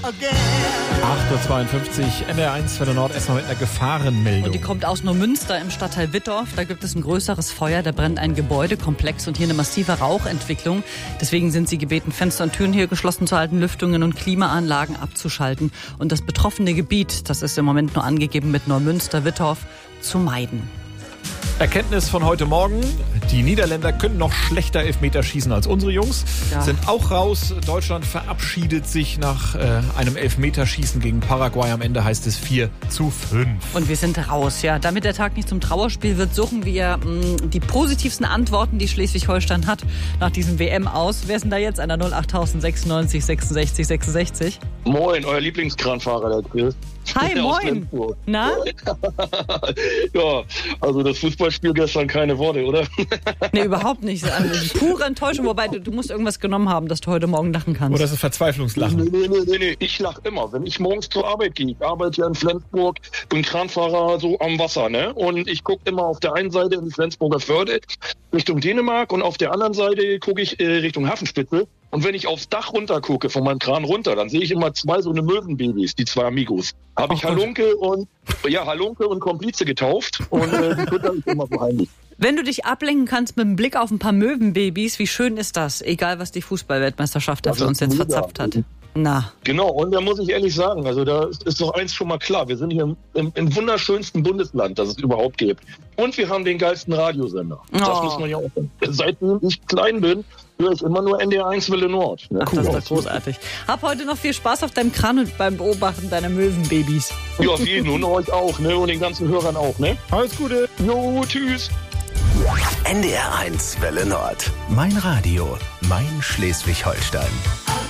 8.52 Uhr, NDR1 Welle Nord, erstmal mit einer Gefahrenmeldung. Und die kommt aus Neumünster im Stadtteil Wittorf. Da gibt es ein größeres Feuer, da brennt ein Gebäudekomplex und hier eine massive Rauchentwicklung. Deswegen sind sie gebeten, Fenster und Türen hier geschlossen zu halten, Lüftungen und Klimaanlagen abzuschalten. Und das betroffene Gebiet, das ist im Moment nur angegeben mit Neumünster, Wittorf, zu meiden. Erkenntnis von heute Morgen: Die Niederländer können noch schlechter Elfmeter schießen als unsere Jungs. Ja. Sind auch raus. Deutschland verabschiedet sich nach einem Elfmeterschießen gegen Paraguay. Am Ende heißt es 4:5. Und wir sind raus, ja. Damit der Tag nicht zum Trauerspiel wird, suchen wir die positivsten Antworten, die Schleswig-Holstein hat nach diesem WM aus. Wer ist denn da jetzt an der 08000 96 66 66? Moin, euer Lieblingskranfahrer, der Chris. Hi, moin. Na? Ja, also das Fußballspiel gestern, keine Worte, oder? Nee, überhaupt nicht. Also pure Enttäuschung, wobei du musst irgendwas genommen haben, dass du heute Morgen lachen kannst. Oder ist es Verzweiflungslachen? Nee. Ich lach immer, wenn ich morgens zur Arbeit gehe. Ich arbeite ja in Flensburg, bin Kranfahrer so am Wasser, ne? Und ich gucke immer auf der einen Seite in die Flensburger Förde Richtung Dänemark und auf der anderen Seite gucke ich Richtung Hafenspitze. Und wenn ich aufs Dach runter gucke, von meinem Kran runter, dann sehe ich immer zwei so eine Möwenbabys, die zwei Amigos. Habe ich Halunke und Komplize getauft und die fütter ich immer so heimlich. Wenn du dich ablenken kannst mit einem Blick auf ein paar Möwenbabys, wie schön ist das? Egal, was die Fußballweltmeisterschaft da für uns jetzt verzapft hat. Na. Genau, und da muss ich ehrlich sagen, also da ist doch eins schon mal klar. Wir sind hier im wunderschönsten Bundesland, das es überhaupt gibt. Und wir haben den geilsten Radiosender. Das muss man ja auch sagen. Seitdem ich klein bin, höre ich immer nur NDR1 Welle Nord. Ja, ach, das ist doch großartig. Hab heute noch viel Spaß auf deinem Kran und beim Beobachten deiner Möwenbabys. Ja, auf jeden und euch auch, ne? Und den ganzen Hörern auch, ne? Alles Gute. Jo, tschüss. NDR1 Welle Nord. Mein Radio, mein Schleswig-Holstein.